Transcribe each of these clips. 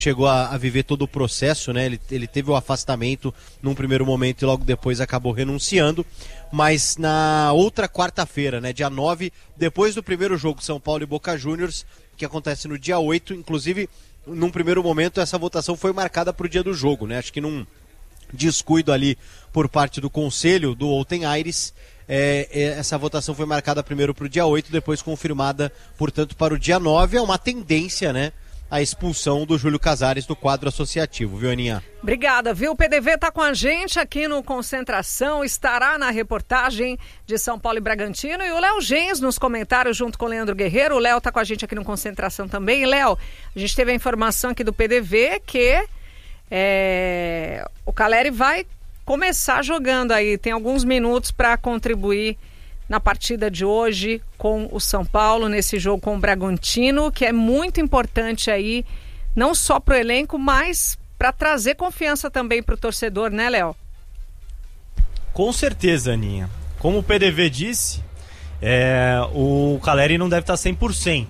chegou a viver todo o processo, né? Ele teve o afastamento num primeiro momento e logo depois acabou renunciando, mas na outra quarta-feira, né, dia 9, depois do primeiro jogo São Paulo e Boca Juniors, que acontece no dia 8, inclusive num primeiro momento essa votação foi marcada para o dia do jogo, né? Acho que num descuido ali por parte do conselho do Outen Aires, essa votação foi marcada primeiro para o dia 8, depois confirmada, portanto, para o dia 9. É uma tendência, né? A expulsão do Júlio Casares do quadro associativo, viu, Aninha? Obrigada, viu? O PDV está com a gente aqui no Concentração, estará na reportagem de São Paulo e Bragantino, e o Léo Gens nos comentários junto com o Leandro Guerreiro. O Léo está com a gente aqui no Concentração também. E, Léo, a gente teve a informação aqui do PDV que o Caleri vai começar jogando aí, tem alguns minutos para contribuir na partida de hoje com o São Paulo, nesse jogo com o Bragantino, que é muito importante aí, não só para o elenco, mas para trazer confiança também para o torcedor, né, Léo? Com certeza, Aninha. Como o PDV disse, o Caleri não deve estar 100%.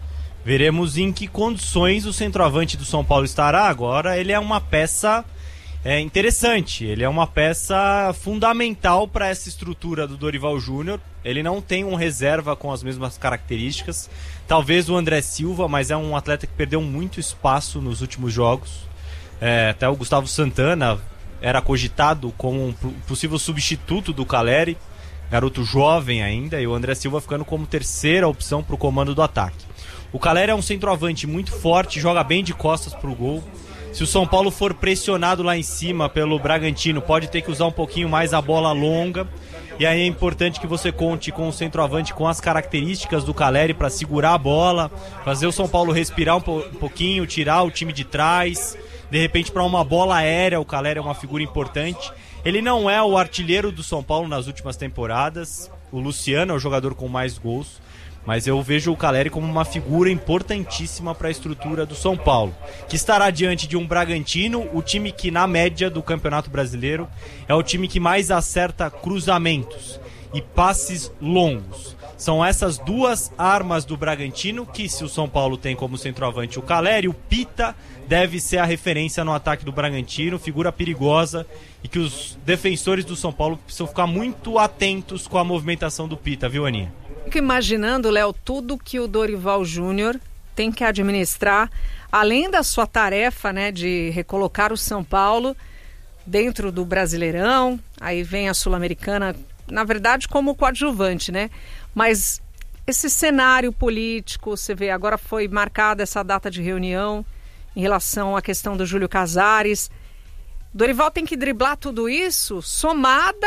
Veremos em que condições o centroavante do São Paulo estará. Agora ele é uma peça interessante, ele é uma peça fundamental para essa estrutura do Dorival Júnior. Ele não tem um reserva com as mesmas características, talvez o André Silva, mas é um atleta que perdeu muito espaço nos últimos jogos. Até o Gustavo Santana era cogitado como um possível substituto do Caleri, garoto jovem ainda, e o André Silva ficando como terceira opção para o comando do ataque. O Caleri é um centroavante muito forte, joga bem de costas para o gol. Se o São Paulo for pressionado lá em cima pelo Bragantino, pode ter que usar um pouquinho mais a bola longa. E aí é importante que você conte com o centroavante com as características do Caleri para segurar a bola, fazer o São Paulo respirar um pouquinho, tirar o time de trás. De repente, para uma bola aérea, o Caleri é uma figura importante. Ele não é o artilheiro do São Paulo nas últimas temporadas. O Luciano é o jogador com mais gols. Mas eu vejo o Caleri como uma figura importantíssima para a estrutura do São Paulo, que estará diante de um Bragantino, o time que na média do Campeonato Brasileiro é o time que mais acerta cruzamentos e passes longos. São essas duas armas do Bragantino que, se o São Paulo tem como centroavante o Caleri, o Pita deve ser a referência no ataque do Bragantino, figura perigosa, e que os defensores do São Paulo precisam ficar muito atentos com a movimentação do Pita, viu, Aninha? Fico imaginando, Léo, tudo que o Dorival Júnior tem que administrar, além da sua tarefa, né, de recolocar o São Paulo dentro do Brasileirão, aí vem a Sul-Americana, na verdade como coadjuvante, né? Mas esse cenário político, você vê, agora foi marcada essa data de reunião em relação à questão do Júlio Casares. Dorival tem que driblar tudo isso, somada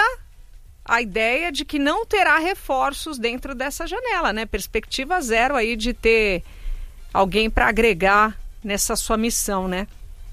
a ideia de que não terá reforços dentro dessa janela, né? Perspectiva zero aí de ter alguém para agregar nessa sua missão, né?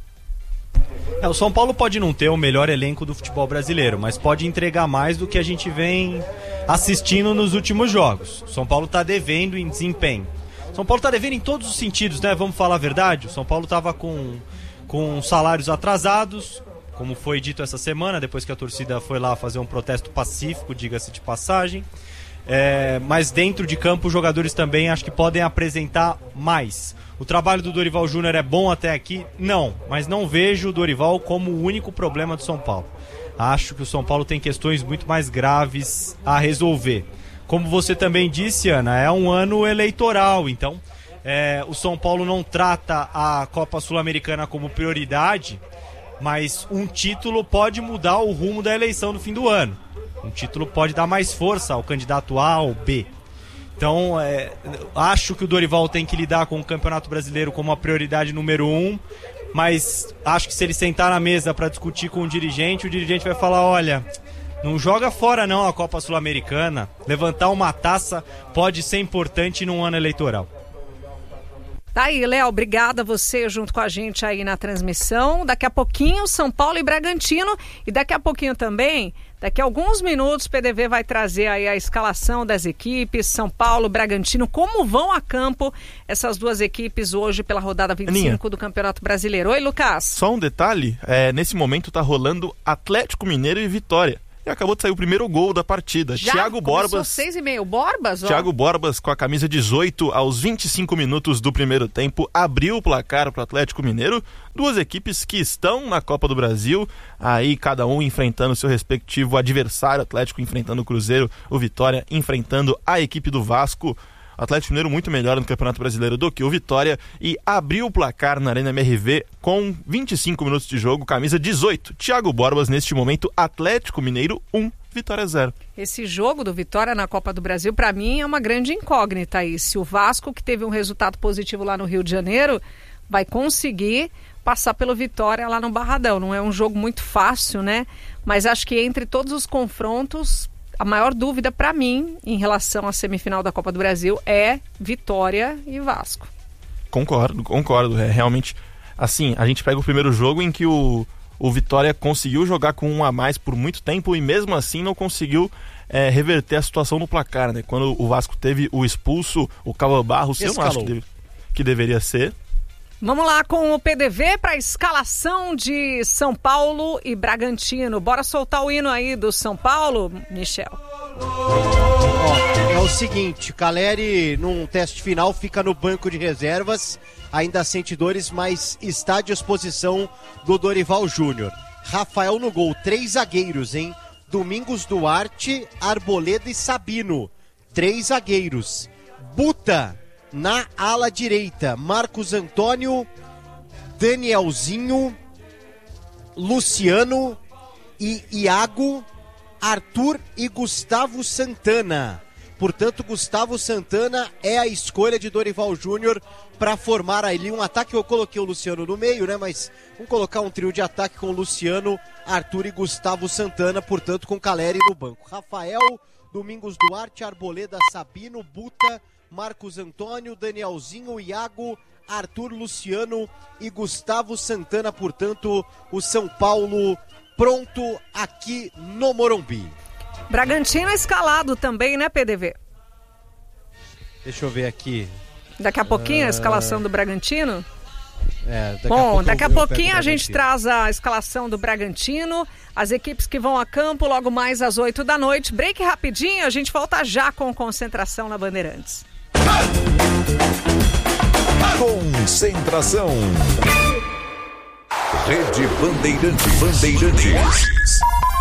O São Paulo pode não ter o melhor elenco do futebol brasileiro, mas pode entregar mais do que a gente vem assistindo nos últimos jogos. O São Paulo está devendo em desempenho. O São Paulo está devendo em todos os sentidos, né? Vamos falar a verdade. O São Paulo estava com salários atrasados, como foi dito essa semana, depois que a torcida foi lá fazer um protesto pacífico, diga-se de passagem. Mas dentro de campo os jogadores também acho que podem apresentar mais. O trabalho do Dorival Júnior é bom até aqui? Não, mas não vejo o Dorival como o único problema do São Paulo. Acho que o São Paulo tem questões muito mais graves a resolver. Como você também disse, Ana, é um ano eleitoral, então o São Paulo não trata a Copa Sul-Americana como prioridade, mas um título pode mudar o rumo da eleição no fim do ano. Um título pode dar mais força ao candidato A ou B. Então, acho que o Dorival tem que lidar com o Campeonato Brasileiro como a prioridade número 1, mas acho que se ele sentar na mesa para discutir com o dirigente vai falar, olha, não joga fora não a Copa Sul-Americana, levantar uma taça pode ser importante num ano eleitoral. Tá aí, Léo, obrigada a você junto com a gente aí na transmissão. Daqui a pouquinho, São Paulo e Bragantino. E daqui a pouquinho também, daqui a alguns minutos, o PDV vai trazer aí a escalação das equipes, São Paulo, Bragantino, como vão a campo essas duas equipes hoje pela rodada 25 Aninha, do Campeonato Brasileiro. Oi, Lucas. Só um detalhe, nesse momento tá rolando Atlético Mineiro e Vitória. e acabou de sair o primeiro gol da partida. Thiago Borbas, 6:30. Borbas, ó. Thiago Borbas, com a camisa 18, aos 25 minutos do primeiro tempo, abriu o placar para o Atlético Mineiro. Duas equipes que estão na Copa do Brasil, aí cada um enfrentando seu respectivo adversário. O Atlético enfrentando o Cruzeiro, o Vitória enfrentando a equipe do Vasco. O Atlético Mineiro muito melhor no Campeonato Brasileiro do que o Vitória, e abriu o placar na Arena MRV com 25 minutos de jogo, camisa 18. Thiago Borbas, neste momento, Atlético Mineiro 1, Vitória 0. Esse jogo do Vitória na Copa do Brasil, para mim, é uma grande incógnita aí. Se o Vasco, que teve um resultado positivo lá no Rio de Janeiro, vai conseguir passar pelo Vitória lá no Barradão. Não é um jogo muito fácil, né? Mas acho que entre todos os confrontos, a maior dúvida para mim em relação à semifinal da Copa do Brasil é Vitória e Vasco. Concordo. É realmente, assim, a gente pega o primeiro jogo em que o Vitória conseguiu jogar com um a mais por muito tempo e mesmo assim não conseguiu reverter a situação no placar, né? Quando o Vasco teve o expulso, o Cauã Barros, eu não acho que deveria ser. Vamos lá com o PDV para a escalação de São Paulo e Bragantino. Bora soltar o hino aí do São Paulo, Michel. É o seguinte, Caleri num teste final fica no banco de reservas, ainda sente dores, mas está à disposição do Dorival Júnior. Rafael no gol, 3 zagueiros, hein? Domingos Duarte, Arboleda e Sabino, 3 zagueiros. Buta na ala direita, Marcos Antônio, Danielzinho, Luciano e Iago, Arthur e Gustavo Santana. Portanto, Gustavo Santana é a escolha de Dorival Júnior para formar ali um ataque. Eu coloquei o Luciano no meio, né? Mas vamos colocar um trio de ataque com Luciano, Arthur e Gustavo Santana, portanto, com Caleri no banco. Rafael, Domingos Duarte, Arboleda, Sabino, Buta, Marcos Antônio, Danielzinho, Iago, Arthur, Luciano e Gustavo Santana. Portanto, o São Paulo pronto aqui no Morumbi. Bragantino escalado também, né, PDV? Deixa eu ver aqui. Daqui a pouquinho a escalação do Bragantino? Daqui a pouco pouquinho a gente traz a escalação do Bragantino, as equipes que vão a campo logo mais às 8 da noite. Break rapidinho, a gente volta já com Concentração na Bandeirantes. Concentração. Rede Bandeirantes.